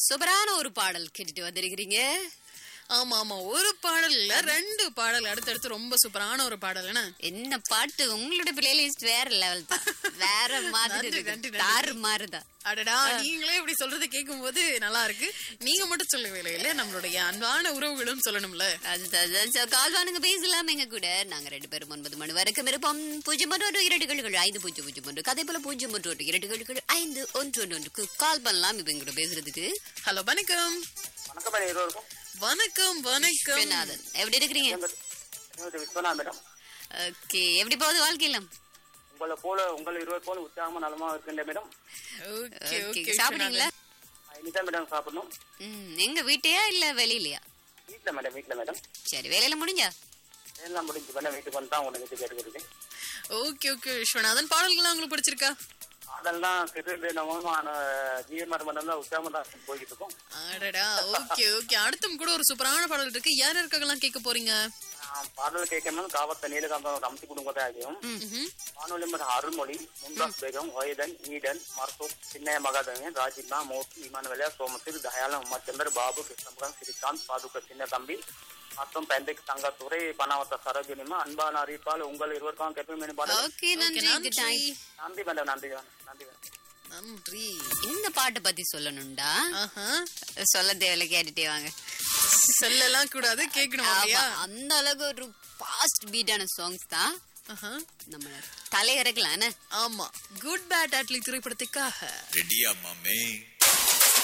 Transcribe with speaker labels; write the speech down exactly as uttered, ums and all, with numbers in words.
Speaker 1: சூப்பரான ஒரு பாடல் கேட்டுட்டு வந்திருக்கிறீங்க.
Speaker 2: ஆமா ஆமா ஒரு பாடல் இல்ல ரெண்டு பாடல் அடுத்தடுத்து ரொம்ப சூப்பரான ஒரு பாடல். என்ன
Speaker 1: என்ன பாட்டு உங்களோட பிளேலிஸ்ட் வேற லெவல் தான், வேற மாதிரி தாறு மாறுதான்.
Speaker 2: அடடா நீங்களே இப்படி சொல்றதை கேட்கும் போது நல்லா இருக்கு. நீங்க மட்டும் சொல்லவே இல்ல, நம்மளுடைய அன்பான உறவுகளும் சொல்லணும்ல.
Speaker 1: அதுதான் கால் வானுங்க பேசலாம் எங்க கூட. நாங்க ரெண்டு பேரும் ஒன்பது மணி வரைக்கும் இருப்போம். பூஜ்ஜியம் ஒன்று ஒன்று இரண்டு கழுகள் ஐந்து பூஜ்ஜியம் பூஜ்ஜியம் ஒன்று அதே போல பூஜ்ஜியம் ஒன்று ஒன்று இரண்டு கழுகள் ஐந்து ஒன்று ஒன்று ஒன்றுக்கு கால் பண்ணலாம். இப்ப எங்க கூட பேசுறதுக்கு.
Speaker 2: ஹலோ வணக்கம். வணக்கம் வணக்கம்
Speaker 1: விஸ்வநாதன், எப்படி இருக்கிறீங்க? ஓகே, எப்படி போகுது வாழ்க்கையில?
Speaker 3: உங்களை போல உங்களை இருவர் போல உற்சாகமா நலமா இருக்கின்ற மேடம்.
Speaker 2: ஓகே ஓகே
Speaker 1: சாப்பிடுறீங்களா?
Speaker 3: இனிதான் மேடம் சாப்பிடணும்.
Speaker 1: ம், எங்க வீட்டையா இல்ல வெளியிலயா?
Speaker 3: வீட்டுல மேடம், வீட்டுல மேடம்.
Speaker 1: சரி, வேலையில முடிஞ்சா?
Speaker 3: எல்லாம் முடிஞ்சு மேடம், வீட்டுக்கு வந்து தான் உங்களுக்கு கேட்டுக்கிறது.
Speaker 2: ஓகே ஓகே விஸ்வநாதன், பாடல்கள்லாம் உங்களுக்கு பிடிச்சிருக்கா?
Speaker 3: அதெல்லாம் சிறு நவமான ஜீவமரம் தான் உற்சாகமா தான் போய்கிட்டு இருக்கோம்.
Speaker 2: அடடா ஓகே ஓகே அடுத்தும் கூட ஒரு சூப்பரான பாடல் இருக்கு. யார் யாருக்கெல்லாம் கேட்க போறீங்க?
Speaker 3: பாடல் கேட்கணும் காவத்த நீலகாந்தம் அம்சி குடும்பத்தை ஆகியும் வானொலி மற்றும் அருள்மொழி, மும்தாஸ் பேகம், வயதன், ஈடன், மர்சூப், சின்ன மகாதேவன், ராஜினா, மோசி, இமானுவேலா, சோமசிர், தயாலம், உமாச்சந்தர், பாபு, கிருஷ்ணபுரம், ஸ்ரீகாந்த், பாதுக சின்ன தம்பி மற்றும் பெந்தைக்கு தங்கத்துறை, பனாவத்த சரோஜினிமா, அன்பான அறிவிப்பால் உங்கள் இருவருக்கும் கேட்பேன் பாடல்.
Speaker 1: ஓகே, நன்றி.
Speaker 3: நன்றி மேடம், நன்றி நன்றி
Speaker 2: நன்றி.
Speaker 1: இந்த பாட்டை பத்தி சொல்லணும்டா, சொல்ல தேவையில்ல, கேட்டுட்டே வாங்க.
Speaker 2: சொல்லலாம் கூடாது, கேட்கணும்.
Speaker 1: அந்த அளவுக்கு ஒரு ஃபாஸ்ட் பீட்டான சாங்ஸ் தான் நம்ம தலையறக்கலாம்.
Speaker 2: ஆமா, குட் பேட் அட்லி திரைப்படத்துக்காக
Speaker 4: ரெடியா மாமே?